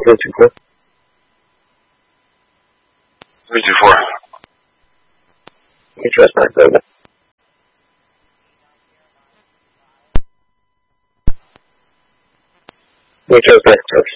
324. 324. You trust my soda. We chose that.